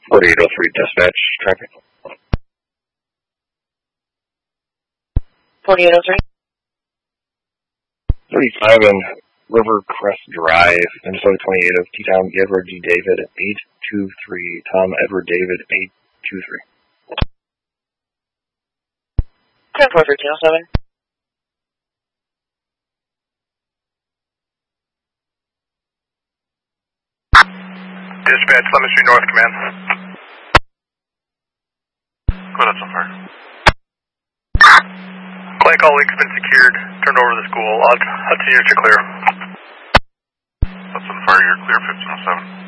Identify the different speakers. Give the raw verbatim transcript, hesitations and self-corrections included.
Speaker 1: forty-eight oh three dispatch, traffic.
Speaker 2: forty-eight oh three.
Speaker 1: thirty-five and Rivercrest Drive, Minnesota twenty-eight of T-Tom Edward G. David, eight two three. Tom Edward David, eight two three.
Speaker 2: ten four thirteen oh seven.
Speaker 3: Dispatch, Lemon Street North, command. Go ahead, so far. Clank all links been secured, turned over to the school. Hudson units are clear. Hudson Fire, you're clear, fifteen oh seven.